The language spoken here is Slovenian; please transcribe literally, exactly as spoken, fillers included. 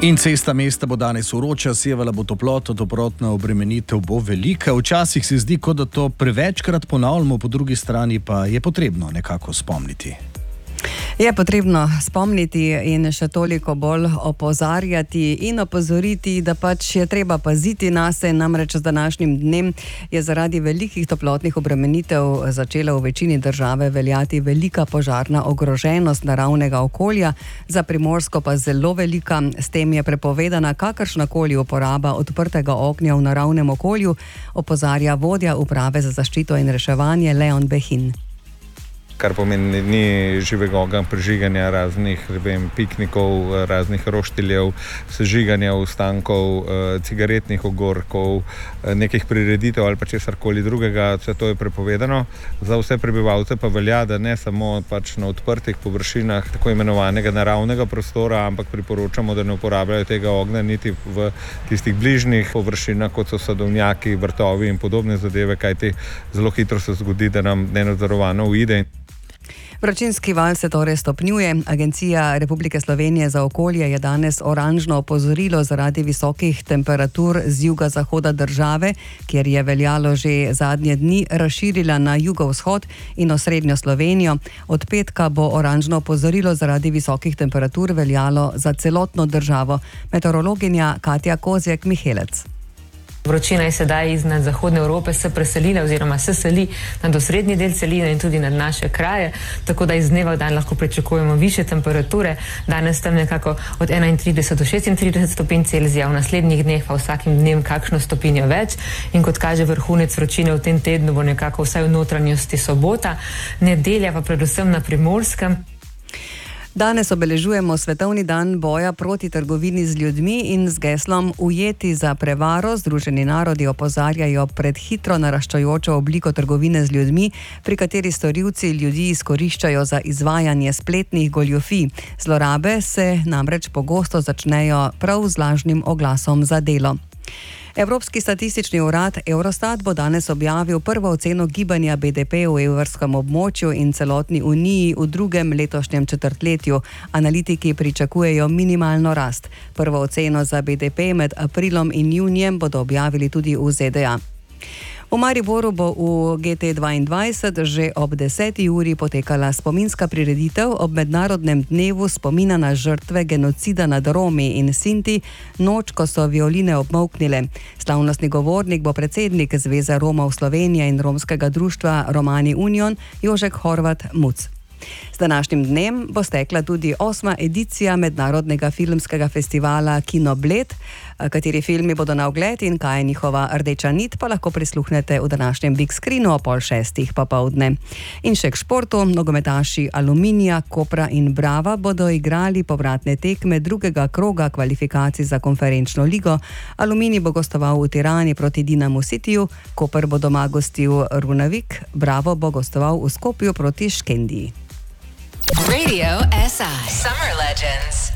In cesta mesta bo danes vroča, sevala bo toploto, toplotna obremenitev bo velika. Včasih se zdi, kot da to prevečkrat ponavljamo, po drugi strani pa je potrebno nekako spomniti. Je potrebno spomniti in še toliko bolj opozarjati in opozoriti, da pač je treba paziti nase, namreč z današnjim dnem je zaradi velikih toplotnih obremenitev začela v večini države veljati velika požarna ogroženost naravnega okolja, za Primorsko pa zelo velika. S tem je prepovedana kakršnakoli uporaba odprtega ognja v naravnem okolju, opozarja vodja uprave za zaščito in reševanje Leon Behin. Kar pomeni ni živega ognja, prižiganja raznih vem, piknikov, raznih roštiljev, sežiganja ostankov, cigaretnih ogorkov, nekih prireditev ali pa česarkoli drugega, vse to je prepovedano. Za vse prebivalce pa velja, da ne samo pač na odprtih površinah tako imenovanega naravnega prostora, ampak priporočamo, da ne uporabljajo tega ognja niti v tistih bližnjih površinah, kot so sadovnjaki, vrtovi in podobne zadeve, kajti zelo hitro se zgodi, da nam nenadzorovano uide. Vročinski val se torej stopnjuje. Agencija Republike Slovenije za okolje je danes oranžno opozorilo zaradi visokih temperatur z juga-zahoda države, kjer je veljalo že zadnje dni, razširila na jugovzhod in osrednjo Slovenijo. Od petka bo oranžno opozorilo zaradi visokih temperatur veljalo za celotno državo. Meteorologinja Katja Kozjek-Mihelec. Vročina je sedaj iznad zahodne Evrope se preselila oziroma se seli nad osrednji del celine in tudi nad naše kraje, tako da iz dneva v dan lahko pričakujemo više temperature. Danes tam nekako od enaintrideset do šestintrideset stopinj Celzija, v naslednjih dneh pa vsakim dnem kakšno stopinjo več. In kot kaže vrhunec vročine v tem tednu bo nekako vsaj v notranjosti sobota, nedelja pa predvsem na Primorskem. Danes obeležujemo svetovni dan boja proti trgovini z ljudmi in z geslom Ujeti za prevaro Združeni narodi opozarjajo pred hitro naraščajočo obliko trgovine z ljudmi, pri kateri storilci ljudi izkoriščajo za izvajanje spletnih goljufij. Zlorabe se namreč pogosto začnejo prav z lažnim oglasom za delo. Evropski statistični urad Eurostat bo danes objavil prvo oceno gibanja B D P v evrskem območju in celotni uniji v drugem letošnjem četrtletju. Analitiki pričakujejo minimalno rast. Prvo oceno za B D P med aprilom in junijem bodo objavili tudi v Z D A. V Mariboru bo v G T dvaindvajset že ob deseti uri potekala spominska prireditev ob mednarodnem dnevu spomina na žrtve genocida nad Romi in Sinti, noč, ko so violine obmolknile. Slavnostni govornik bo predsednik Zveze Romov Slovenije in romskega društva Romani Union Jožek Horvat Muc. Z današnjim dnem bo stekla tudi osma edicija mednarodnega filmskega festivala Kino Bled, kateri filmi bodo na ogled in kaj je njihova rdeča nit, pa lahko prisluhnete v današnjem Big Screenu o pol šestih popoldne. In še k športu, nogometaši Aluminija, Kopra in Brava bodo igrali povratne tekme drugega kroga kvalifikacij za konferenčno ligo. Aluminij bo gostoval v Tirani proti Dinamu Cityju, Koper bo doma gostil Runavik, Bravo bo gostoval v Skopju proti Škendiji. Radio S I Summer Legends.